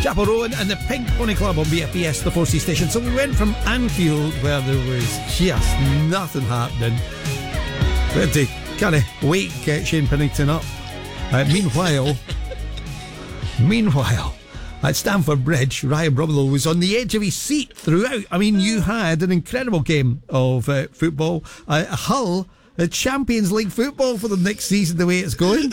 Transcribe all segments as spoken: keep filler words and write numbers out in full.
Chapel Row and the Pink Pony Club on B F B S, the four C station. So we went from Anfield, where there was just nothing happening. We had to kind of wake uh, Shane Pennington up. Uh, meanwhile, meanwhile, at Stamford Bridge, Ryan Bromwell was on the edge of his seat throughout. I mean, you had an incredible game of uh, football. Uh, Hull, a Champions League football for the next season, the way it's going.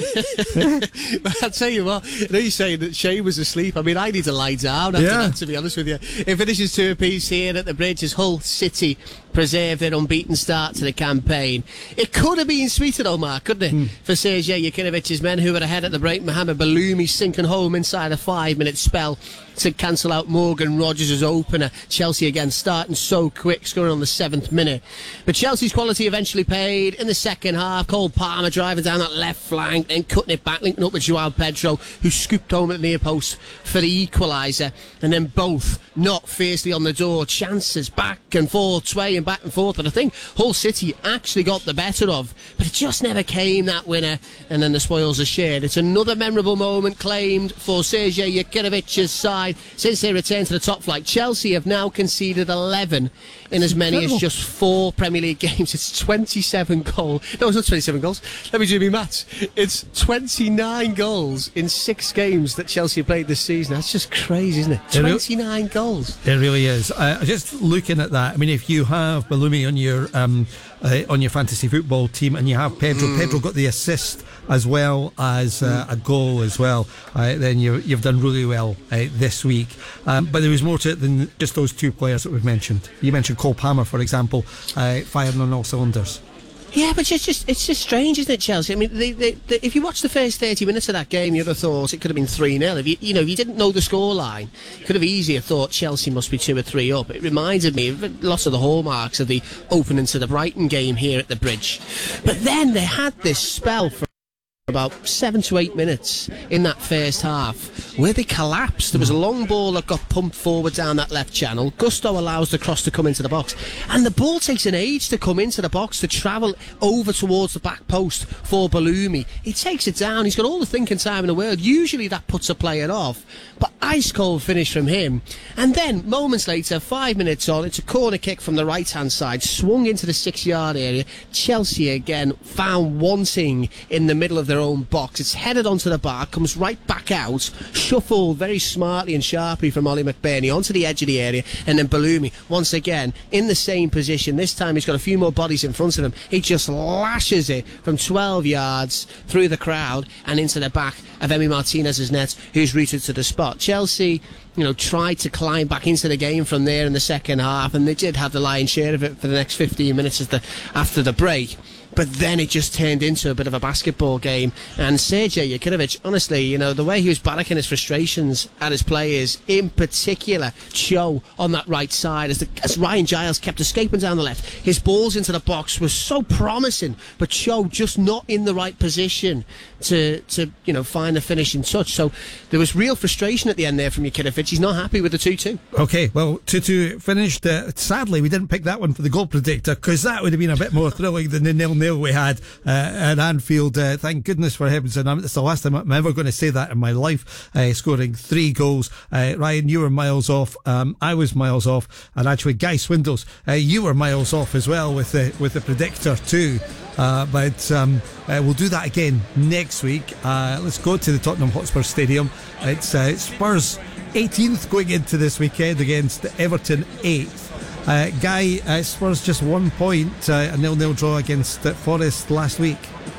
I'll tell you what, I know you're saying that Shane was asleep. I mean, I need to lie down after Yeah. that, to be honest with you. It finishes two apiece here at the Bridge as Hull City preserve their unbeaten start to the campaign. It could have been sweeter though, Mark, couldn't it? Mm. For Sergej Jakinovic's men, who were ahead at the break. Mohamed Baloumi sinking home inside a five-minute spell to cancel out Morgan Rogers' opener. Chelsea again starting so quick, scoring on the seventh minute. But Chelsea's quality eventually paid in the second half. Cole Palmer driving down that left flank, then cutting it back, linking up with Joao Pedro, who scooped home at the near post for the equaliser. And then both not fiercely on the door. Chances back and forth, swaying back and forth. And I think Hull City actually got the better of, but it just never came, that winner. And then the spoils are shared. It's another memorable moment claimed for Sergej Jakinovic's side since they returned to the top flight. Chelsea have now conceded eleven in as many as just four Premier League games. It's twenty-seven goals. No, it's not twenty-seven goals. Let me do me maths. It's twenty-nine goals in six games that Chelsea have played this season. That's just crazy, isn't it? twenty-nine goals. It really is. Uh, just looking at that, I mean, if you have Baloumi on your um, uh, on your fantasy football team and you have Pedro, mm. Pedro got the assist as well as uh, a goal as well, uh, then you, you've done really well uh, this week. Um, but there was more to it than just those two players that we've mentioned. You mentioned Cole Palmer, for example, uh, firing on all cylinders. Yeah, but it's just it's just strange, isn't it, Chelsea? I mean, they, they, they, if you watch the first thirty minutes of that game, you'd have thought it could have been three nil. If you, you know, if you didn't know the scoreline, you could have easier thought Chelsea must be two or three up. It reminded me of lots of the hallmarks of the opening to the Brighton game here at the Bridge. But then they had this spell for about seven to eight minutes in that first half where they collapsed. There was a long ball that got pumped forward down that left channel. Gusto allows the cross to come into the box, and the ball takes an age to come into the box, to travel over towards the back post for Baloumi. He takes it down. He's got all the thinking time in the world. Usually that puts a player off, but ice cold finish from him. And then moments later, five minutes on, it's a corner kick from the right hand side, swung into the six yard area. Chelsea again found wanting in the middle of their own box. It's headed onto the bar, comes right back out, shuffled very smartly and sharply from Ollie McBurney onto the edge of the area, and then Baloumi once again in the same position. This time he's got a few more bodies in front of him. He just lashes it from twelve yards through the crowd and into the back of Emi Martinez's net, who's routed to the spot. Chelsea, you know, tried to climb back into the game from there in the second half, and they did have the lion's share of it for the next fifteen minutes as the, after the break. But then it just turned into a bit of a basketball game. And Sergej Jakinovic, honestly, you know, the way he was barracking his frustrations at his players, in particular Cho on that right side, as, the, as Ryan Giles kept escaping down the left, his balls into the box was so promising, but Cho just not in the right position to, to you know, find the finishing touch. So there was real frustration at the end there from Jakinovic. He's not happy with the two two. Okay, well, two two finished. Uh, sadly, we didn't pick that one for the goal predictor, because that would have been a bit more thrilling than the nil nil we had uh, at Anfield. Uh, thank goodness for heavens, and it's the last time I'm ever going to say that in my life, uh, scoring three goals. Uh, Ryan, you were miles off. Um, I was miles off, and actually, Guy Swindles, uh, you were miles off as well with the with the predictor too. Uh, but um, uh, we'll do that again next week. Uh, let's go to the Tottenham Hotspur Stadium. It's uh, Spurs eighteenth going into this weekend against Everton eighth. Uh, Guy, uh, Spurs just one point, uh, a nil nil draw against uh, Forest last week.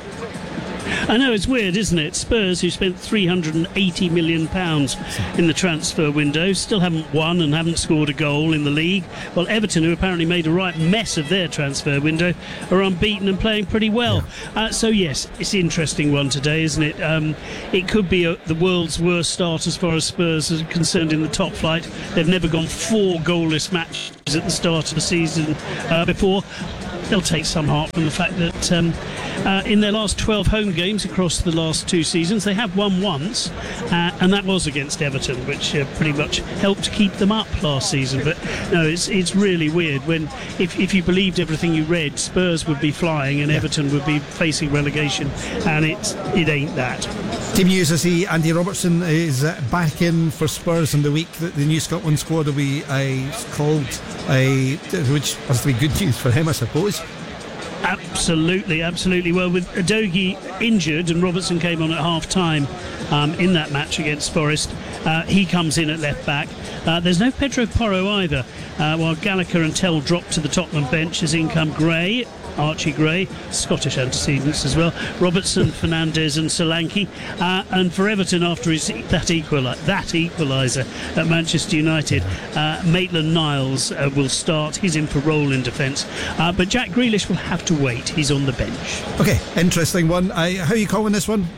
I know, it's weird, isn't it? Spurs, who spent three hundred eighty million pounds in the transfer window, still haven't won and haven't scored a goal in the league. Well, Everton, who apparently made a right mess of their transfer window, are unbeaten and playing pretty well. Yeah. Uh, so, yes, it's an interesting one today, isn't it? Um, it could be a, the world's worst start as far as Spurs are concerned in the top flight. They've never gone four goalless matches at the start of the season uh, before. They'll take some heart from the fact that um, uh, in their last twelve home games across the last two seasons, they have won once, uh, and that was against Everton, which uh, pretty much helped keep them up last season. But no, it's it's really weird when, if, if you believed everything you read, Spurs would be flying and Everton would be facing relegation, and it's it ain't that. Team news, I see Andy Robertson is uh, back in for Spurs in the week that the new Scotland squad will be uh, called, uh, which has to be good news for him, I suppose. Absolutely, absolutely. Well, with Udogie injured and Robertson came on at half time um, in that match against Forest, uh, he comes in at left back. Uh, there's no Pedro Porro either, uh, while Gallagher and Tell drop to the Tottenham bench as in come Gray, Archie Gray, Scottish antecedents as well, Robertson, Fernandez and Solanke, uh, and for Everton after his that equali- that equaliser at Manchester United, uh, Maitland-Niles uh, will start. He's in for role in defence, uh, but Jack Grealish will have to wait. He's on the bench. Okay, interesting one. I, how are you calling this one?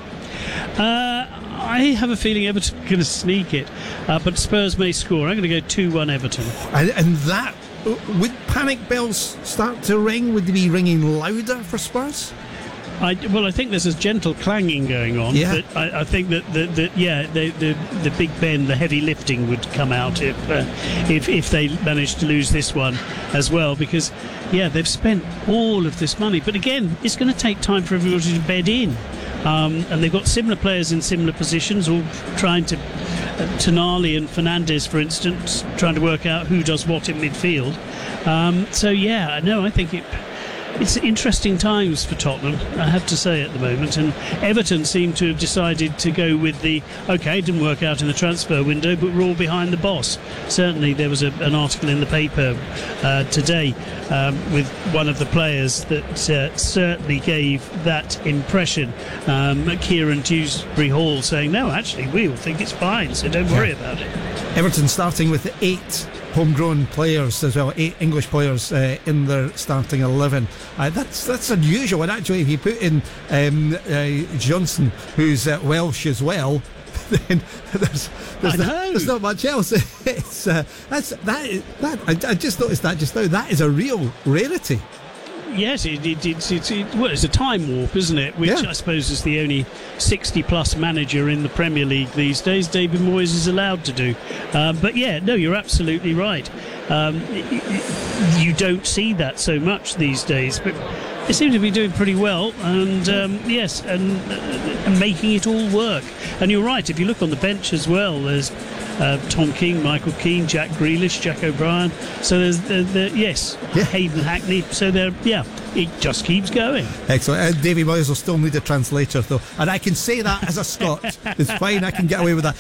Uh, I have a feeling Everton are going to sneak it, uh, but Spurs may score. I'm going to go two one Everton. And, and that, would panic bells start to ring? Would they be ringing louder for Spurs? I, well, I think there's a gentle clanging going on. Yeah. But I, I think that, the, the, yeah, the, the the Big Ben, the heavy lifting would come out if, uh, if if they managed to lose this one as well, because yeah, they've spent all of this money. But again, it's going to take time for everybody to bed in, um, and they've got similar players in similar positions, all trying to. Uh, Tonali and Fernandez, for instance, trying to work out who does what in midfield. Um, so yeah, no, I think it. It's interesting times for Tottenham, I have to say, at the moment, and Everton seem to have decided to go with the OK, it didn't work out in the transfer window, but we're all behind the boss. Certainly there was a, an article in the paper uh, today um, with one of the players that uh, certainly gave that impression, um, Kieran Dewsbury Hall, saying no, actually we all think it's fine, so don't worry about it. Everton starting with eight homegrown players as well, eight English players uh, in their starting eleven. Uh, that's that's unusual, and actually if you put in um, uh, Johnson, who's uh, Welsh as well, then there's there's, I not, know. there's not much else. It's uh, that's that that I, I just noticed that just now. That is a real rarity. Yes, it, it, it's it's it, well, it's a time warp, isn't it? Which Yeah. I suppose is the only sixty-plus manager in the Premier League these days. David Moyes is allowed to do. Um, but yeah, no, you're absolutely right. Um, y- y- you don't see that so much these days, but they seem to be doing pretty well. And um, yes, and, uh, and making it all work. And you're right. If you look on the bench as well, there's. Uh, Tom King, Michael Keane, Jack Grealish, Jack O'Brien. So there's, there, there, yes, Yeah. Hayden Hackney. So there, yeah, it just keeps going. Excellent. And Davy Moyes will still need a translator though, and I can say that as a Scot. It's fine. I can get away with that.